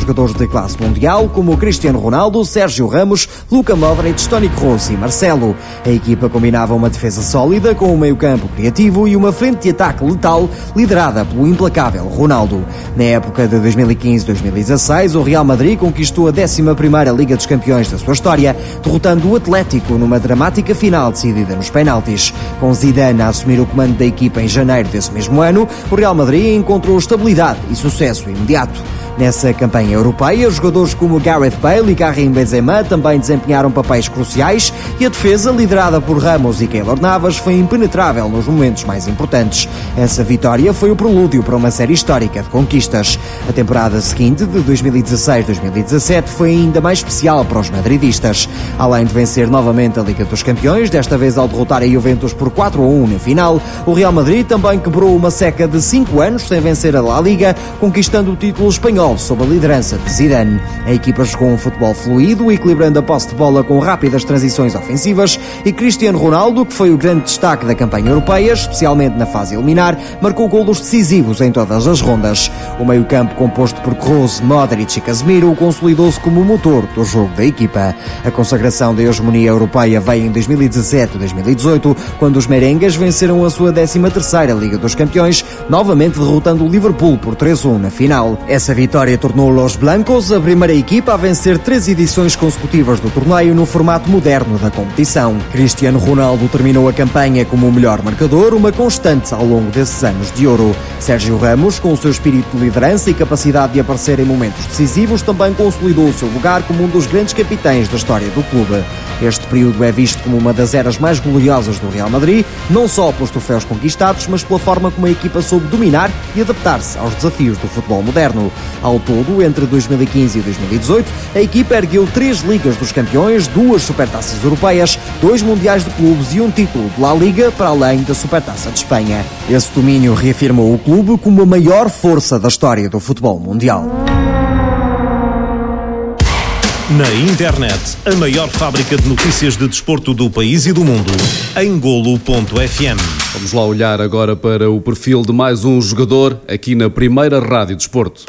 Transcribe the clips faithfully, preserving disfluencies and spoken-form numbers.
jogadores de classe mundial como Cristiano Ronaldo, Sérgio Ramos, Luka Modric, Toni Kroos e Marcelo. A equipa combinava uma defesa sólida com um meio-campo criativo e uma frente de ataque letal liderada pelo implacável Ronaldo. Na época de dois mil e quinze a dois mil e dezasseis, o Real Madrid conquistou a décima primeira Liga dos Campeões da sua história, derrotando o Atlético numa dramática final decidida nos penaltis. Com Zidane a assumir o comando da equipa em janeiro desse mesmo ano, o Real Madrid encontrou estabilidade e sucesso imediato. Nessa campanha europeia, jogadores como Gareth Bale e Karim Benzema também desempenharam papéis cruciais e a defesa, liderada por Ramos e Keylor Navas, foi impenetrável nos momentos mais importantes. Essa vitória foi o prelúdio para uma série histórica de conquistas. A temporada seguinte, de dois mil e dezasseis a dois mil e dezassete, foi ainda mais especial para os madridistas. Além de vencer novamente a Liga dos Campeões, desta vez ao derrotar a Juventus por quatro a um na final, o Real Madrid também quebrou uma seca de cinco anos sem vencer a La Liga, conquistando o título espanhol sob a liderança de Zidane. A equipa jogou um futebol fluido, equilibrando a posse de bola com rápidas transições ofensivas, e Cristiano Ronaldo, que foi o grande destaque da campanha europeia, especialmente na fase eliminar, marcou golos decisivos em todas as rondas. O meio-campo, composto por Kroos, Modric e Casemiro, consolidou-se como o motor do jogo da equipa. A consagração da hegemonia europeia veio em dois mil e dezassete a dois mil e dezoito, quando os merengues venceram a sua décima terceira Liga dos Campeões, novamente derrotando o Liverpool por três a um na final. Essa vitória tornou Los Blancos a primeira equipa a vencer três edições consecutivas do torneio no formato moderno da competição. Cristiano Ronaldo terminou a campanha como o melhor marcador, uma constante ao longo desses anos de ouro. Sérgio Ramos, com o seu espírito de liderança e capacidade de aparecer em momentos decisivos, também consolidou o seu lugar como um dos grandes capitães da história do clube. Este período é visto como uma das eras mais gloriosas do Real Madrid, não só pelos troféus conquistados, mas pela forma como a equipa soube dominar e adaptar-se aos desafios do futebol moderno. Ao todo, entre dois mil e quinze e dois mil e dezoito, a equipa ergueu três Ligas dos Campeões, duas Supertaças Europeias, dois Mundiais de Clubes e um título de La Liga, para além da Supertaça de Espanha. Esse domínio reafirmou o clube como a maior força da história do futebol mundial. Na internet, a maior fábrica de notícias de desporto do país e do mundo, em golo ponto f m. Vamos lá olhar agora para o perfil de mais um jogador aqui na primeira Rádio Desporto.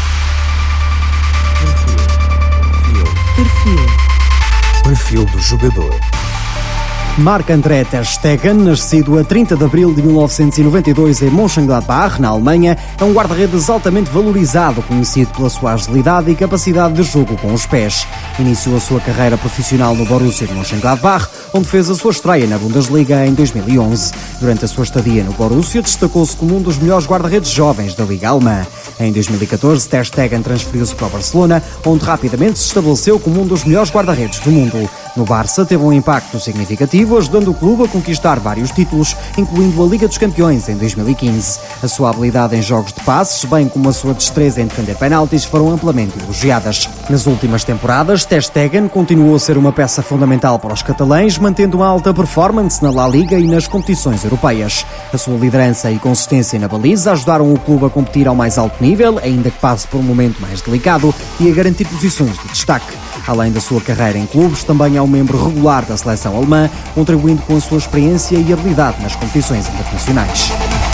Perfil. Perfil do jogador. Marc-André ter Stegen, nascido a trinta de abril de mil novecentos e noventa e dois em Mönchengladbach, na Alemanha, é um guarda-redes altamente valorizado, conhecido pela sua agilidade e capacidade de jogo com os pés. Iniciou a sua carreira profissional no Borussia de Mönchengladbach, onde fez a sua estreia na Bundesliga em dois mil e onze. Durante a sua estadia no Borussia, destacou-se como um dos melhores guarda-redes jovens da Liga Alemã. Em dois mil e catorze, ter Stegen transferiu-se para o Barcelona, onde rapidamente se estabeleceu como um dos melhores guarda-redes do mundo. No Barça, teve um impacto significativo, ajudando o clube a conquistar vários títulos, incluindo a Liga dos Campeões em dois mil e quinze. A sua habilidade em jogos de passes, bem como a sua destreza em defender penaltis, foram amplamente elogiadas. Nas últimas temporadas, ter Stegen continuou a ser uma peça fundamental para os catalães, mantendo uma alta performance na La Liga e nas competições europeias. A sua liderança e consistência na baliza ajudaram o clube a competir ao mais alto nível, ainda que passe por um momento mais delicado, e a garantir posições de destaque. Além da sua carreira em clubes, também é um membro regular da seleção alemã, contribuindo com a sua experiência e habilidade nas competições internacionais.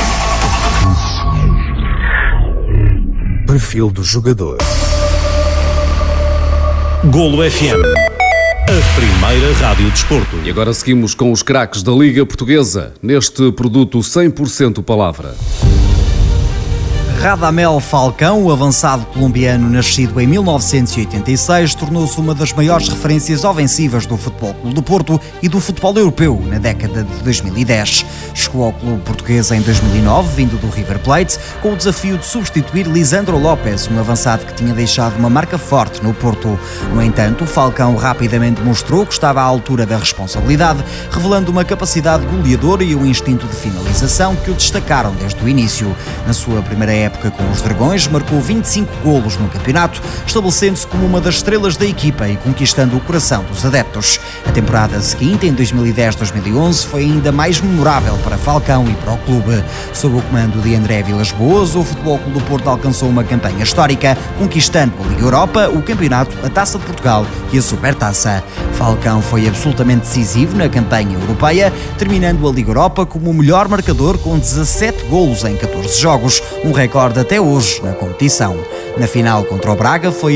Perfil do jogador. Golo F M, a primeira rádio desporto. E agora seguimos com os craques da Liga Portuguesa, neste produto cem por cento palavra. Radamel Falcão, o avançado colombiano nascido em mil novecentos e oitenta e seis, tornou-se uma das maiores referências ofensivas do Futebol Clube do Porto e do futebol europeu na década de dois mil e dez. Chegou ao clube português em dois mil e nove, vindo do River Plate, com o desafio de substituir Lisandro Lopes, um avançado que tinha deixado uma marca forte no Porto. No entanto, Falcão rapidamente mostrou que estava à altura da responsabilidade, revelando uma capacidade goleadora e um instinto de finalização que o destacaram desde o início. Na sua primeira época época com os Dragões, marcou vinte e cinco golos no campeonato, estabelecendo-se como uma das estrelas da equipa e conquistando o coração dos adeptos. A temporada seguinte, em dois mil e dez a dois mil e onze, foi ainda mais memorável para Falcão e para o clube. Sob o comando de André Vilas-Boas, o Futebol Clube do Porto alcançou uma campanha histórica, conquistando a Liga Europa, o Campeonato, a Taça de Portugal e a Supertaça. Falcão foi absolutamente decisivo na campanha europeia, terminando a Liga Europa como o melhor marcador com dezassete golos em catorze jogos, um recorde até hoje na competição. Na final contra o Braga foi